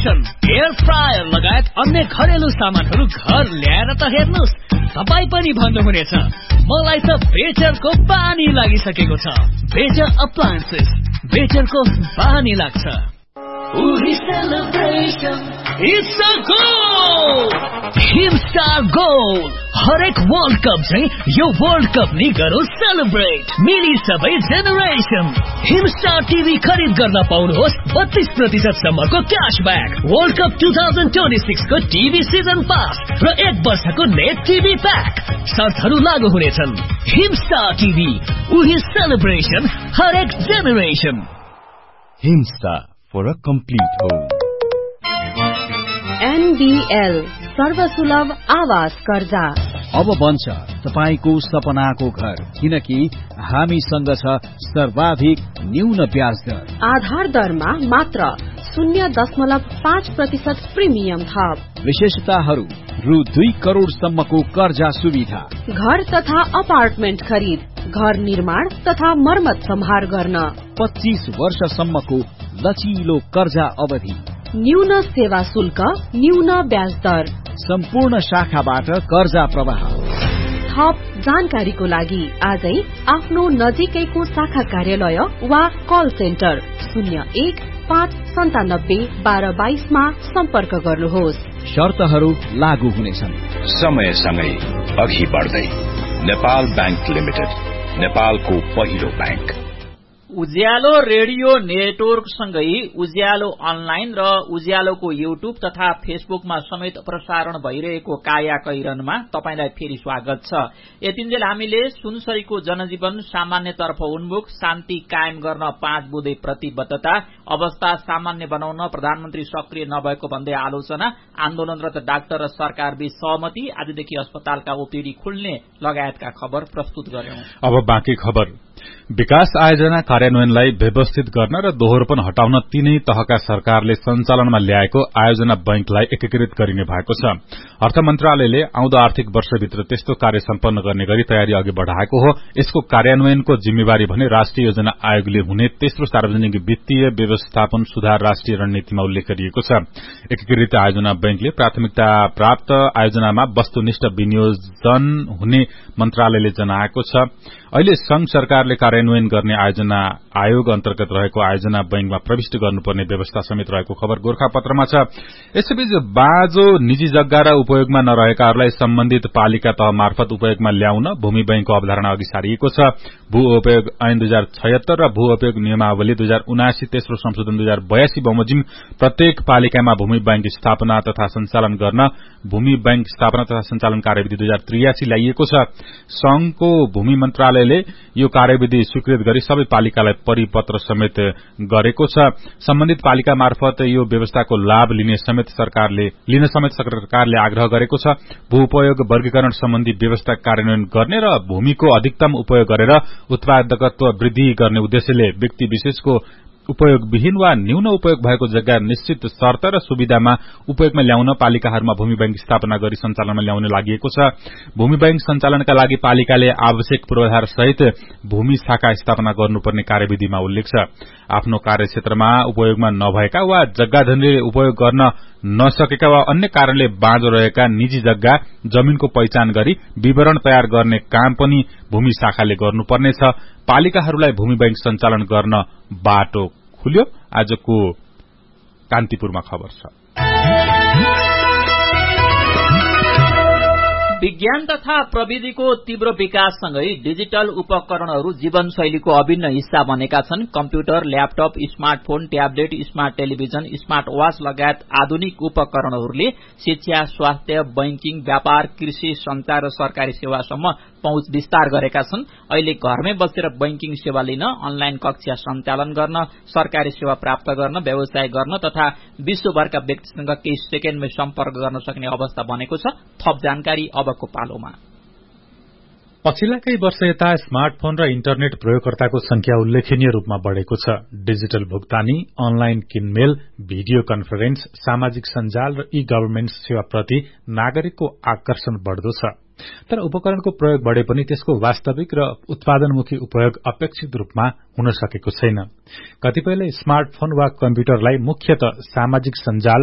Induction, air fryer लगायत अन्य घरेलु सामानहरू घर ल्याएर त हेर्नुस्, तपाई पनि भन्नुहुनेछ मलाई त बेचरको बानी लागिसकेको छ। बेचर अप्लायन्सेस, बेचरको बानी लाग्छ। It's a goal! Himstar Goal! हरेक वर्ल्ड कप चाहिँ यो वर्ल्ड कप नि गरौ सेलिब्रेट। मिली सबै जेनेरेसन। हिमस्टार टिभी खरिद गर्न पाउनुहोस् 32% सम्मको क्याशब्याक, वर्ल्ड कप 2026 को टिभी सिजन पास र 1 वर्षको नेट टिभी प्याक। शर्तहरू लागू हुनेछन्। हिमस्टार टिभी, उही सेलिब्रेसन, हरेक generation. Himstar for a complete home. NBL सर्वसुलभ आवास कर्जा अब बन्छ तपाईको सपनाको घर, किनकि हामीसँग छ सर्वाधिक न्यून ब्याज दर। आधार दरमा मात्र 0.5% प्रिमियम थप। विशेषताहरू रु 2 करोड़ सम्मको कर्जा सुविधा, घर तथा अपार्टमेन्ट खरिद, घर निर्माण तथा मर्मत सम्हार गर्न, 25 वर्षसम्मको लचिलो कर्जा अवधि, न्यून सेवा शुल्क, न्यून ब्याज दर, सम्पूर्ण शाखाबाट कर्जा प्रवाह। थप जानकारीको लागि आजै आफ्नो नजिकैको शाखा कार्यालय वा कल सेन्टर 01-597-1222 मा सम्पर्क गर्नुहोस्। शर्तहरू लागू हुनेछन्। समयसँगै अघि बढ्दै नेपाल बैंक लिमिटेड, नेपालको पहिलो बैंक। उज्यालो रेडियो नेटवर्क सँगै उज्यालो अनलाइन र उज्यालोको युट्युब तथा फेसबुकमा समेत प्रसारण भइरहेको काया कैरनमा तपाईलाई फेरि स्वागत छ। यतिन्जेल हामीले सुनसरीको जनजीवन सामान्यतर्फ उन्मुख, शान्ति कायम गर्न 5 बुँदे प्रतिबद्धता, अवस्था सामान्य बनाउन प्रधानमन्त्री सक्रिय नभएको भन्दै आलोचना, आन्दोलनरत डाक्टर र सरकारबीच सहमति, आजदेखि अस्पतालका ओपीडी खुल्ने लगायतका खबर प्रस्तुत गर्यौं। अब बाँकी खबर। विकास आयोजना कार्यान्वयनलाई व्यवस्थित गर्न र दोहोरोपन हटाउन तीनै तहका सरकारले सञ्चालनमा ल्याएको आयोजना बैंकलाई एकीकृत गरिने भएको छ। अर्थ मन्त्रालयले आउँदो आर्थिक वर्षभित्र त्यस्तो कार्य सम्पन्न गर्ने गरी तयारी अघि बढ़ाएको हो। यसको कार्यान्वयनको जिम्मेवारी भने राष्ट्रिय योजना आयोगले हुने तेस्रो सार्वजनिक वित्तीय व्यवस्थापन सुधार राष्ट्रिय रणनीतिमा उल्लेख गरिएको छ। एकीकृत आयोजना बैंकले प्राथमिकता प्राप्त आयोजनामा वस्तुनिष्ठ विनियोजन हुने मन्त्रालयले जनाएको छ। अहिले संघ सरकारले कार्यान्वयन गर्ने आयोजना आयोग अन्तर्गत रहेको आयोजना बैंकमा प्रविष्ट गर्नुपर्ने व्यवस्था समेत रहेको खबर गोरखापत्रमा छ। यसैबीच बाँझो निजी जग्गा र उपयोगमा नरहेकाहरूलाई सम्बन्धित पालिका तह मार्फत उपयोगमा ल्याउन भूमि बैंकको अवधारणा अघि सारिएको छ। भू उपयोग ऐन 2076 र भू उपयोग नियमावली 2079 तेस्रो संशोधन 2082 बमोजिम प्रत्येक पालिकामा भूमि बैंक स्थापना तथा सञ्चालन गर्न भूमि बैंक स्थापना तथा सञ्चालन कार्यविधि 2083 ल्याइएको छ। संघको भूमि मन्त्रालयले यो कार्यविधि स्वीकृत गरी सबै पालिकालाई परिपत्र समेत गरेको छ। सम्बन्धित पालिका मार्फत यो व्यवस्थाको लाभ लिन समेत सरकारले आग्रह गरेको छ। भू उपयोग वर्गीकरण सम्बन्धी व्यवस्था कार्यान्वयन गर्ने र भूमिको अधिकतम उपयोग गरेर उत्पादकत्व वृद्धि गर्ने उद्देश्यले व्यक्ति विशेषको उपयोगविहीन वा न्यून उपयोग भएको जग्गा निश्चित शर्त र सुविधामा उपयोगमा ल्याउन पालिकाहरूमा भूमि बैंक स्थापना गरी सञ्चालनमा ल्याउन लागि छ। भूमि बैंक सञ्चालनका लागि पालिकाले आवश्यक पूर्वाधार सहित भूमि शाखा स्थापना गर्नुपर्ने कार्यविधिमा उल्लेख छ। आफ्नो कार्यक्षेत्रमा उपयोगमा नभएका वा जग्गाधनीले उपयोग गर्न नसकेका वा अन्य कारणले बाँझो रहेका निजी जग्गा जमीनको पहिचान गरी विवरण तयार गर्ने काम पनि भूमि शाखाले गर्नुपर्नेछ। पालिकाहरूलाई भूमि बैंक सञ्चालन गर्न बाटो खुल्यो। आजको कान्तिपुरमा खबर छ। विज्ञान तथा प्रविधिको तीव्र विकाससँगै डिजिटल उपकरणहरू जीवनशैलीको अभिन्न हिस्सा बनेका छन्। Computer, laptop, smartphone, tablet, smart television, smart watch लगायत आधुनिक उपकरणहरूले शिक्षा, स्वास्थ्य, बैंकिङ, व्यापार, कृषि, संचार र सरकारी सेवासम्म पहुँच विस्तार गरेका छन्। अहिले घरमै बसेर बैंकिङ सेवा लिन, अनलाइन कक्षा सञ्चालन गर्न, सरकारी सेवा प्राप्त गर्न, व्यवसाय गर्न तथा विश्वभरका व्यक्तिसँग केही सेकेन्डमै सम्पर्क गर्न सक्ने अवस्था बनेको छ। थप जानकारी अबको पालोमा। पछिल्ला केही वर्ष यता स्मार्टफोन र इन्टरनेट प्रयोगकर्ताको संख्या उल्लेखनीय रूपमा बढ़ेको छ। डिजिटल भुक्तानी, अनलाइन किनमेल, भिडियो कन्फरेन्स, सामाजिक सञ्जाल र ई गभर्नमेन्ट सेवाप्रति नागरिकको आकर्षण बढ़दो छ। तर उपकरणको प्रयोग बढ़े पनि त्यसको वास्तविक र उत्पादनमुखी उपयोग अपेक्षित रूपमा हुन सकेको छैन। कतिपयले स्मार्टफोन वा कम्प्युटरलाई मुख्यतः सामाजिक सञ्जाल